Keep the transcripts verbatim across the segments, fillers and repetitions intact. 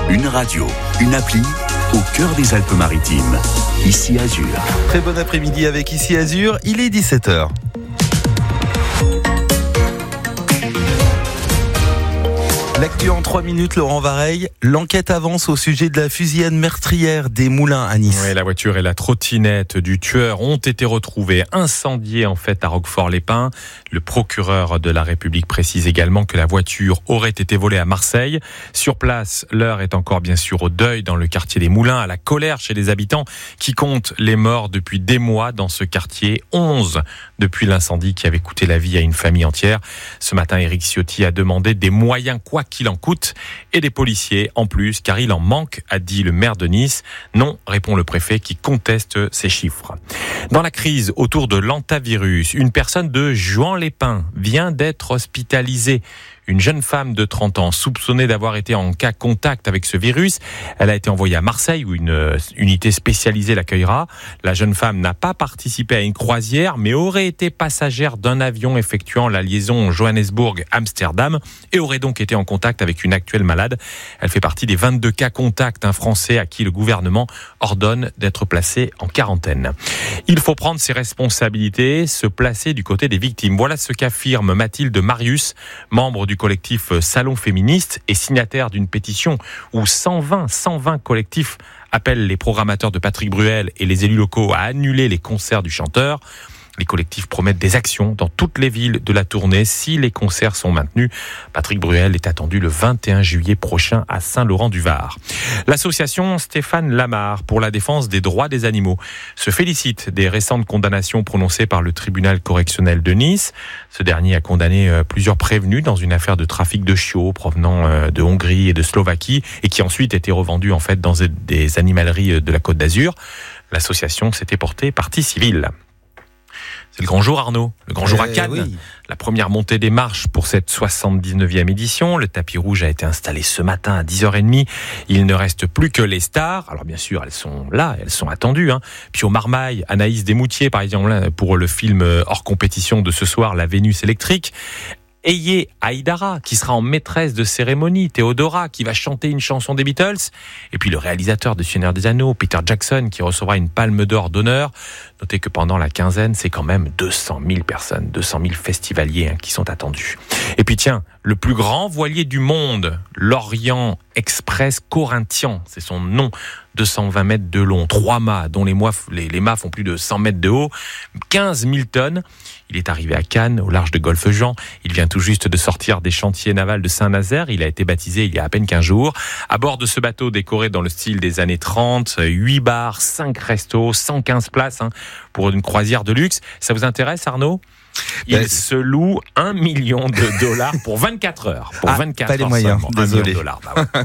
Une radio, une appli, au cœur des Alpes-Maritimes. Ici Azur. Très bon après-midi avec Ici Azur, il est dix-sept heures. L'actu en trois minutes, Laurent Vareille. L'enquête avance au sujet de la fusillade meurtrière des Moulins à Nice. Oui, la voiture et la trottinette du tueur ont été retrouvées incendiées en fait à Roquefort-les-Pins. Le procureur de la République précise également que la voiture aurait été volée à Marseille. Sur place, l'heure est encore bien sûr au deuil dans le quartier des Moulins, à la colère chez les habitants qui comptent les morts depuis des mois dans ce quartier. onze depuis l'incendie qui avait coûté la vie à une famille entière. Ce matin, Éric Ciotti a demandé des moyens quoi qu'il en coûte et des policiers en plus car il en manque, a dit le maire de Nice. Non, répond le préfet qui conteste ces chiffres. Dans la crise autour de l'hantavirus, une personne de Juan-les-Pins vient d'être hospitalisée. Une jeune femme de trente ans soupçonnée d'avoir été en cas contact avec ce virus. Elle a été envoyée à Marseille où une unité spécialisée l'accueillera. La jeune femme n'a pas participé à une croisière mais aurait été passagère d'un avion effectuant la liaison Johannesburg-Amsterdam et aurait donc été en contact avec une actuelle malade. Elle fait partie des vingt-deux cas contacts, un Français à qui le gouvernement ordonne d'être placé en quarantaine. Il faut prendre ses responsabilités, se placer du côté des victimes. Voilà ce qu'affirme Mathilde Marius, membre du collectif Salon Féministe et signataire d'une pétition où cent vingt collectifs appellent les programmateurs de Patrick Bruel et les élus locaux à annuler les concerts du chanteur. Les collectifs promettent des actions dans toutes les villes de la tournée si les concerts sont maintenus. Patrick Bruel est attendu le vingt et un juillet prochain à Saint-Laurent-du-Var. L'association Stéphane Lamar pour la défense des droits des animaux se félicite des récentes condamnations prononcées par le tribunal correctionnel de Nice. Ce dernier a condamné plusieurs prévenus dans une affaire de trafic de chiots provenant de Hongrie et de Slovaquie et qui ensuite étaient revendus en fait dans des animaleries de la Côte d'Azur. L'association s'était portée partie civile. C'est le grand jour, Arnaud. Le grand jour à Cannes. Euh, oui. La première montée des marches pour cette soixante-dix-neuvième édition. Le tapis rouge a été installé ce matin à dix heures trente. Il ne reste plus que les stars. Alors bien sûr, elles sont là, elles sont attendues. Hein. Pio Marmaille, Anaïs Desmoutiers, par exemple, pour le film hors compétition de ce soir, La Vénus électrique. Eye Aïdara, qui sera en maîtresse de cérémonie, Théodora, qui va chanter une chanson des Beatles, et puis le réalisateur de Seigneur des Anneaux, Peter Jackson, qui recevra une palme d'or d'honneur. Notez que pendant la quinzaine, c'est quand même deux cent mille personnes, deux cent mille festivaliers hein, qui sont attendus. Et puis tiens, le plus grand voilier du monde, l'Orient Express Corinthien, c'est son nom, deux cent vingt mètres de long, trois mâts, dont les, mâts, les, les mâts font plus de cent mètres de haut, quinze mille tonnes. Il est arrivé à Cannes, au large de Golfe-Jean. Il vient tout juste de sortir des chantiers navals de Saint-Nazaire. Il a été baptisé il y a à peine quinze jours. À bord de ce bateau décoré dans le style des années trente, huit bars, cinq restos, cent quinze places hein, pour une croisière de luxe. Ça vous intéresse, Arnaud ? Il ben, se loue un million de dollars pour vingt-quatre heures. Pour ah, vingt-quatre pas les heures moyens, seulement. désolé. un million de dollars, bah ouais.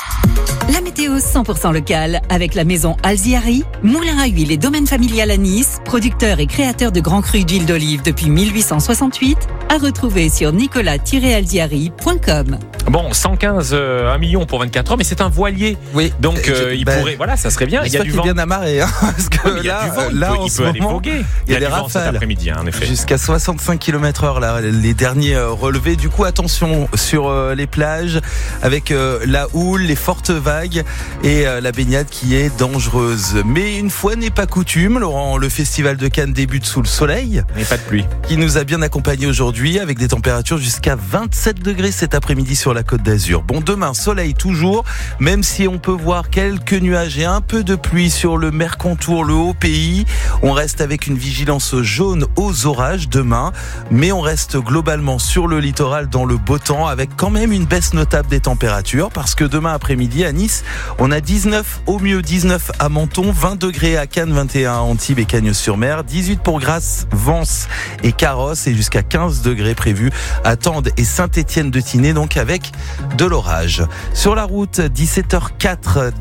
La météo cent pour cent locale avec la maison Alziari, moulin à huile et domaine familial à Nice, producteur et créateur de grands crus d'huile d'olive depuis mille huit cent soixante-huit, à retrouver sur nicolas tiret alziari point com. Bon, cent quinze, euh, un million pour vingt-quatre heures, mais c'est un voilier. Oui. Donc, euh, il ben, pourrait, voilà, ça serait bien. Il y a du vent. Il est bien amarré, hein, parce que oui, il y a là, du vent. là, il peut, en il ce peut aller moment, voguer. Il y a, il y a des du vent cet rafales. après-midi, hein, en effet. Jusqu'à soixante-cinq kilomètres heure, là, les derniers euh, relevés. Du coup, attention sur euh, les plages, avec euh, la houle, les fortes vagues et euh, la baignade qui est dangereuse. Mais une fois n'est pas coutume, Laurent, le festival de Cannes débute sous le soleil. Et pas de pluie. Qui nous a bien accompagnés aujourd'hui avec des températures jusqu'à vingt-sept degrés cet après-midi sur la Côte d'Azur. Bon, demain, soleil toujours, même si on peut voir quelques nuages et un peu de pluie sur le Mercantour, le Haut-Pays. On reste avec une vigilance jaune aux orages demain, mais on reste globalement sur le littoral dans le beau temps avec quand même une baisse notable des températures parce que demain après-midi à Nice, on a dix-neuf au mieux, dix-neuf à Menton, vingt degrés à Cannes, vingt et un à Antibes et Cagnes-sur-Mer, dix-huit pour Grasse, Vence et Carrosse et jusqu'à quinze degrés prévus à Tende et Saint-Étienne-de-Tinée, donc avec de l'orage. Sur la route, dix-sept heures quatre.